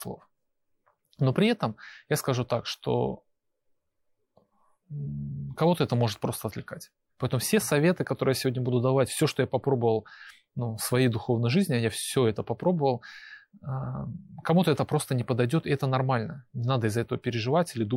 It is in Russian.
слов. Но при этом я скажу так, что кого-то это может просто отвлекать. Поэтому все советы, которые я сегодня буду давать, все, что я попробовал в своей духовной жизни, я все это попробовал, кому-то это просто не подойдет, и это нормально. Не надо из-за этого переживать или думать,